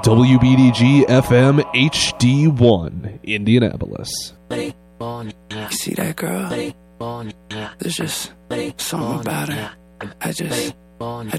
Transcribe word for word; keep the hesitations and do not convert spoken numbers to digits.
W B D G F M H D one, Indianapolis. You see that girl? There's just something about her. I just, I